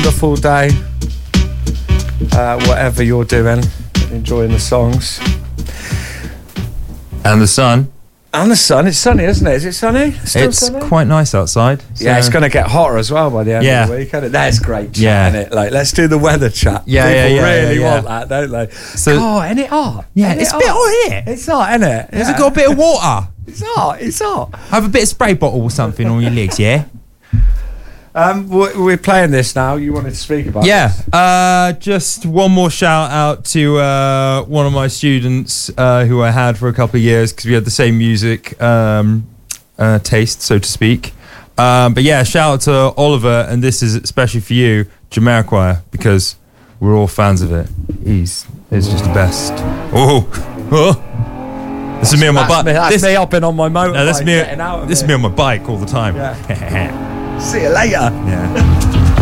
wonderful day. Whatever you're doing, enjoying the songs. And the sun. And the sun. It's sunny, isn't it? Is it sunny? Still It's sunny? quite nice outside. So. Yeah, it's going to get hotter as well by the end of the week, isn't it? That's great chat, Yeah. isn't it? Like, let's do the weather chat. Yeah, People yeah, really yeah. want that, don't they? So, ain't it hot? yeah, Ain't it's it a bit hot here. It's hot, isn't it? Has it got a bit of water? It's hot. It's hot. Have a bit of spray bottle or something on your legs, yeah? We're playing this now. You wanted to speak about this? Yeah, just one more shout out to one of my students who I had for a couple of years because we had the same music taste, so to speak. But yeah, shout out to Oliver, and this is especially for you, Jamiroquai, because we're all fans of it. It's just the best. Oh. This is me on my bike. That's me hopping on my motorbike. No, this is me. Getting out of This is it. me on my bike all the time. Yeah. See you later. Yeah.